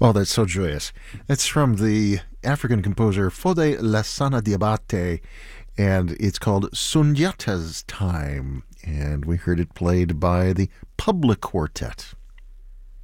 Oh, that's so joyous. That's from the African composer Fode Lassana Diabate, and it's called Sundiata's Time. And we heard it played by the Public Quartet.